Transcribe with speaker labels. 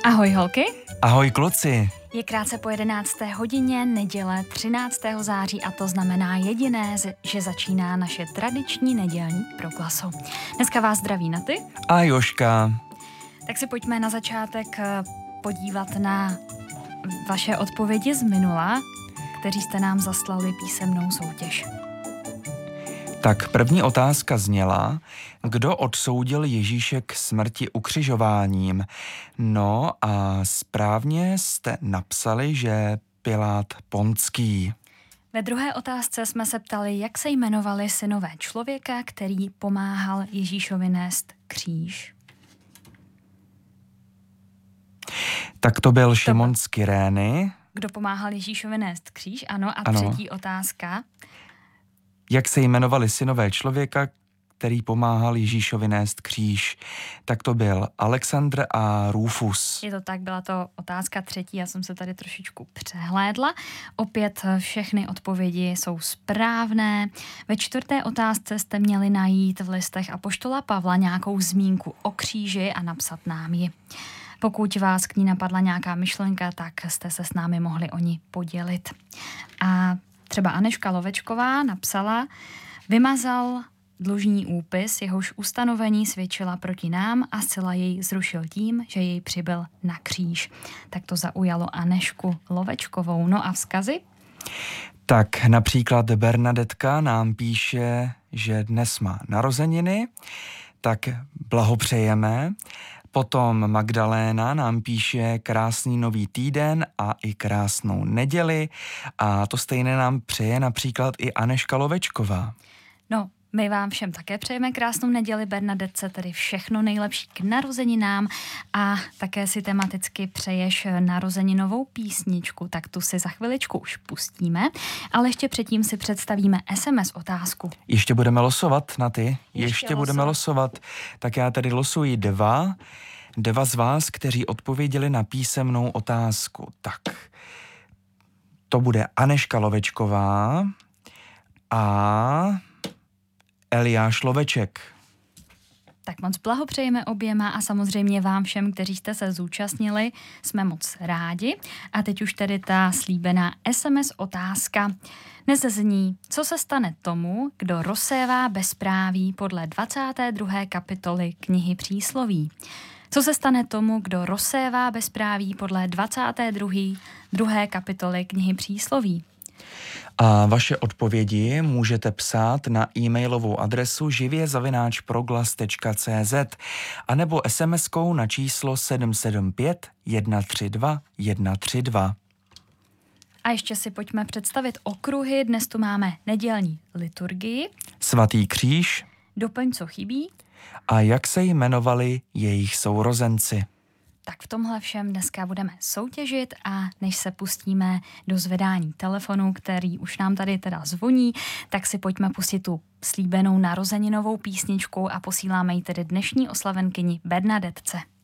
Speaker 1: Ahoj holky.
Speaker 2: Ahoj kluci.
Speaker 1: Je krátce po 11. hodině, neděle 13. září a to znamená jediné, že začíná naše tradiční nedělní proglaso. Dneska vás zdraví Naty.
Speaker 2: A Jožka.
Speaker 1: Tak si pojďme na začátek podívat na vaše odpovědi z minula, kteří jste nám zaslali písemnou soutěž.
Speaker 2: Tak první otázka zněla, kdo odsoudil Ježíše k smrti ukřižováním? No a správně jste napsali, že Pilát Pontský.
Speaker 1: Ve druhé otázce jsme se ptali, jak se jmenovali synové člověka, který pomáhal Ježíšovi nést kříž.
Speaker 2: Tak to byl Šimon z Kyrény.
Speaker 1: Kdo pomáhal Ježíšovi nést kříž, ano. A
Speaker 2: ano.
Speaker 1: Třetí otázka.
Speaker 2: Jak se jmenovali synové člověka, který pomáhal Ježíšovi nést kříž? Tak to byl Alexandr a Rufus.
Speaker 1: Je to tak, byla to otázka třetí, já jsem se tady trošičku přehlédla. Opět všechny odpovědi jsou správné. Ve čtvrté otázce jste měli najít v listech apoštola Pavla nějakou zmínku o kříži a napsat nám ji. Pokud vás k ní napadla nějaká myšlenka, tak jste se s námi mohli o ní podělit. A třeba Aneška Lovečková napsala, vymazal dlužní úpis, jehož ustanovení svědčila proti nám a zcela jej zrušil tím, že jej přibyl na kříž. Tak to zaujalo Anešku Lovečkovou. No a vzkazy?
Speaker 2: Tak například Bernadetka nám píše, že dnes má narozeniny, tak blahopřejeme. Potom Magdaléna nám píše krásný nový týden a i krásnou neděli a to stejné nám přeje například i Aneška Lovečková.
Speaker 1: No, my vám všem také přejeme krásnou neděli, Bernadetce, tedy všechno nejlepší k narozeninám a také si tematicky přeješ narozeninovou písničku, tak tu si za chviličku už pustíme, ale ještě předtím si představíme SMS otázku.
Speaker 2: Ještě budeme losovat, Naty? Ještě budeme losovat. Tak já tady losuji dva z vás, kteří odpověděli na písemnou otázku. Tak, to bude Aneška Lovečková a Eliáš Loveček.
Speaker 1: Tak moc blahopřejeme oběma a samozřejmě vám všem, kteří jste se zúčastnili, jsme moc rádi. A teď už tedy ta slíbená SMS otázka. Dnes zní, co se stane tomu, kdo rozsévá bezpráví podle 22. kapitoly knihy Přísloví. Co se stane tomu, kdo rozsévá bezpráví podle 22. kapitoly knihy Přísloví?
Speaker 2: A vaše odpovědi můžete psát na e-mailovou adresu živě@proglas.cz anebo SMS-kou na číslo 775 132 132.
Speaker 1: A ještě si pojďme představit okruhy. Dnes tu máme nedělní liturgii.
Speaker 2: Svatý kříž.
Speaker 1: Doplň, co chybí.
Speaker 2: A jak se jmenovali jejich sourozenci.
Speaker 1: Tak v tomhle všem dneska budeme soutěžit a než se pustíme do zvedání telefonu, který už nám tady teda zvoní, tak si pojďme pustit tu slíbenou narozeninovou písničku a posíláme ji tedy dnešní oslavenkyni Bernadetce.